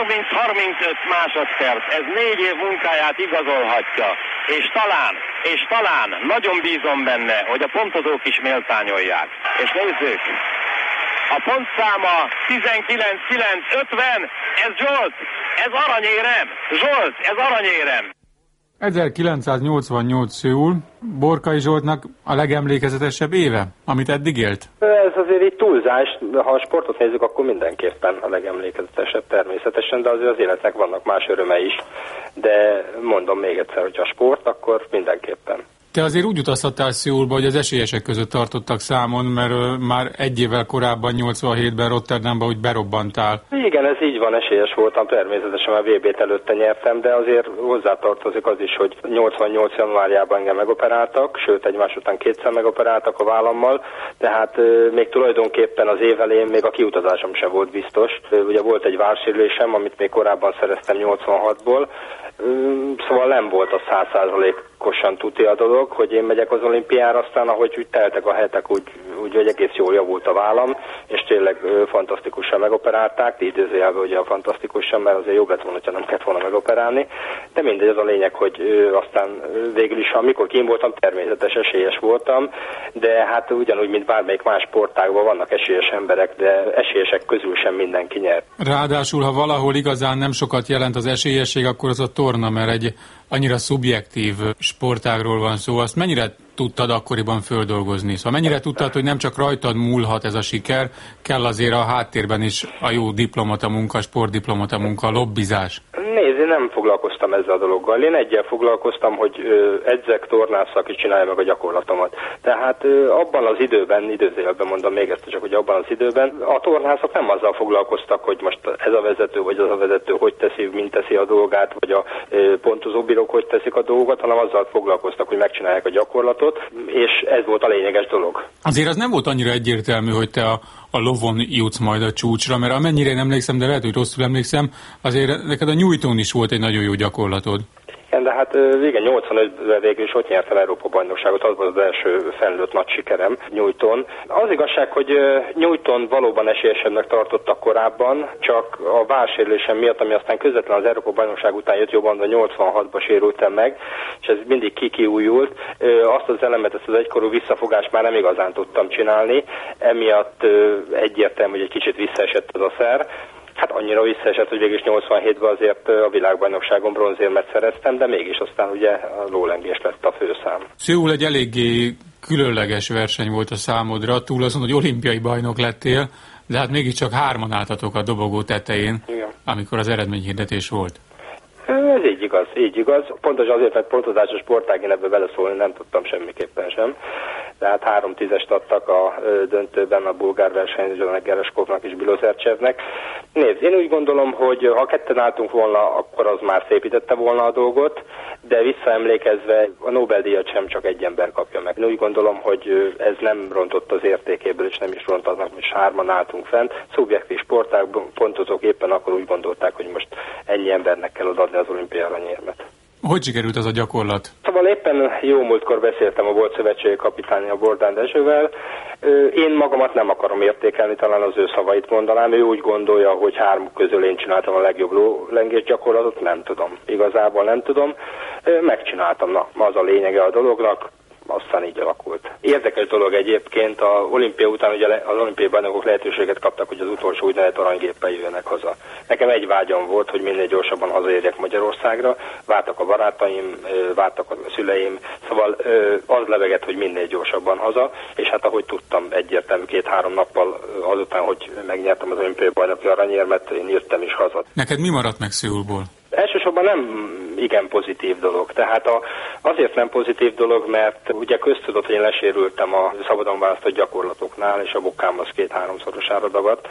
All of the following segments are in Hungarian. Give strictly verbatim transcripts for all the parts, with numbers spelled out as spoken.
harminc-harmincöt másodperc, ez négy év munkáját igazolhatja, és talán, és talán nagyon bízom benne, hogy a pontozók is méltányolják. És nézzük, a pontszáma tizenkilenc kilenc ötven, ez Zsolt, ez aranyérem, Zsolt, ez aranyérem. ezerkilencszáznyolcvannyolc Szöul Borkai Zsoltnak a legemlékezetesebb éve, amit eddig élt? Ez azért így túlzás, ha a sportot nézzük, akkor mindenképpen a legemlékezetesebb természetesen, de azért az életnek vannak más öröme is. De mondom még egyszer, hogy a sport, akkor mindenképpen. Te azért úgy utazhattál Szöulba, hogy az esélyesek között tartottak számon, mert uh, már egy évvel korábban, nyolcvanhétben Rotterdamban úgy berobbantál. Igen, ez így van, esélyes voltam, természetesen a vé bét előtte nyertem, de azért hozzátartozik az is, hogy nyolcvannyolc januárjában engem megoperáltak, sőt egymás után kétszer megoperáltak a vállammal, tehát uh, még tulajdonképpen az év elején még a kiutazásom sem volt biztos. Uh, ugye volt egy vársérülésem, amit még korábban szereztem nyolcvanhatból, szóval nem volt a száz százalékosan tuti a dolog, hogy én megyek az olimpiára, aztán ahogy úgy teltek a hetek, úgy, úgy hogy egész jól javult a vállam, és tényleg ö, fantasztikusan megoperálták, idézőjelben ugye a fantasztikusan, mert azért jobb lett volna, hogyha nem kellett volna megoperálni, de mindegy, az a lényeg, hogy ö, aztán ö, végül is, amikor kín voltam, természetes esélyes voltam, de hát ugyanúgy, mint bármelyik más sportágban vannak esélyes emberek, de esélyesek közül sem mindenki nyer. Ráadásul, ha valahol igazán nem sokat jelent az esélyesség, akkor az a torna, mert egy annyira szubjektív sportágról van szó. Azt mennyire tudtad akkoriban földolgozni? Szóval mennyire tudtad, hogy nem csak rajtad múlhat ez a siker, kell azért a háttérben is a jó diplomata munka, sportdiplomata munka, a lobbizás? Nézd, én nem foglalkoztam ezzel a dologgal. Én egyel foglalkoztam, hogy ö, edzek, tornásszak és csinálja meg a gyakorlatomat. Tehát ö, abban az időben, időzőjelben mondom még ezt csak, hogy abban az időben a tornászok nem azzal foglalkoztak, hogy most ez a vezető vagy az a vezető hogy teszi, mint teszi a dolgát, vagy a ö, pontozóbírók hogy teszik a dolgot, hanem azzal foglalkoztak, hogy megcsinálják a gyakorlatot, és ez volt a lényeges dolog. Azért az nem volt annyira egyértelmű, hogy te a, a lovon jutsz majd a csúcsra, mert amennyire én emlékszem, de lehet, hogy rosszul emlékszem, azért neked a nyújtón is volt egy nagyon jó gyakorlatod. Igen, de hát igen, nyolcvanötben végül is ott nyertem Európa-bajnokságot, az volt az első felnőtt nagy sikerem nyújtón. Az igazság, hogy nyújtón valóban esélyesebbnek tartottak korábban, csak a vársérülésem miatt, ami aztán közvetlen az Európa-bajnokság után jött, jobban, de nyolcvanhatban sérültem meg, és ez mindig kikiújult. Azt az elemet, ezt az egykorú visszafogást már nem igazán tudtam csinálni, emiatt egyértelmű, hogy egy kicsit visszaesett az a szer. Hát annyira visszaesett, hogy végig nyolcvanhétben azért a világbajnokságon bronzérmet szereztem, de mégis aztán ugye a lólengés lett a főszám. Szöul egy eléggé különleges verseny volt a számodra, túl azon, hogy olimpiai bajnok lettél, de hát mégiscsak hárman álltatok a dobogó tetején, igen, amikor az eredményhirdetés volt. Ez így igaz, így igaz. Pontosan azért, mert pontozásos sportág, én ebbe beleszólni nem tudtam semmiképpen sem. Tehát három tízest adtak a döntőben a bulgár versenyzőnek, Gereskovnak és Bilozercsevnek. Nézd, én úgy gondolom, hogy ha ketten álltunk volna, akkor az már szépítette volna a dolgot, de visszaemlékezve a Nobel-díjat sem csak egy ember kapja meg. Én úgy gondolom, hogy ez nem rontott az értékéből, és nem is rontaznak, hogy hárman álltunk fent. Szubjektív sportágban pontozók éppen akkor úgy gondolták, hogy most ennyi embernek kell odaadni az olimpiai aranyérmet. Hogy sikerült az a gyakorlat? Szóval éppen jó múltkor beszéltem a volt szövetségi kapitány, a Bordán Dezsővel. Én magamat nem akarom értékelni, talán az ő szavait mondanám. Ő úgy gondolja, hogy hármuk közül én csináltam a legjobb lólengés gyakorlatot, nem tudom. Igazából nem tudom. Megcsináltam, na, az a lényege a dolognak. Aztán így alakult. Érdekes dolog egyébként, a olimpia után ugye az olimpiai bajnokok lehetőséget kaptak, hogy az utolsó úgynevezett aranygéppel jöjjenek haza. Nekem egy vágyam volt, hogy minél gyorsabban hazaérjek Magyarországra, vártak a barátaim, vártak a szüleim, szóval az levegett, hogy minél gyorsabban haza, és hát ahogy tudtam, egyértelmű két-három nappal azután, hogy megnyertem az olimpiai bajnoki aranyérmet, én jöttem is haza. Neked mi maradt meg Szöulból? Elsősorban nem igen pozitív dolog. Tehát a, azért nem pozitív dolog, mert ugye köztudott, hogy én lesérültem a szabadon választott gyakorlatoknál, és a bokám az két-háromszorosára dagadt,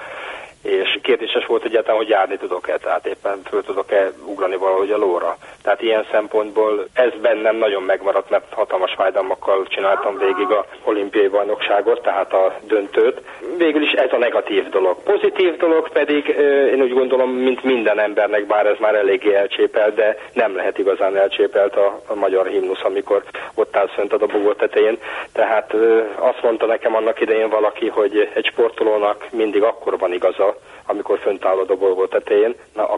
és kérdéses volt egyáltalán, hogy járni tudok-e, tehát éppen föl tudok-e ugrani valahogy a lóra. Tehát ilyen szempontból ez bennem nagyon megmaradt, mert hatalmas fájdalmakkal csináltam végig a olimpiai bajnokságot, tehát a döntőt. Végül is ez a negatív dolog. Pozitív dolog pedig, én úgy gondolom, mint minden embernek, bár ez már eléggé elcsépelt, de nem lehet igazán elcsépelt a, a magyar himnusz, amikor ott állsz fönt a dobogó tetején. Tehát azt mondta nekem annak idején valaki, hogy egy sportolónak mindig akkor van igaza, amikor fönt áll a dobogó tetején, na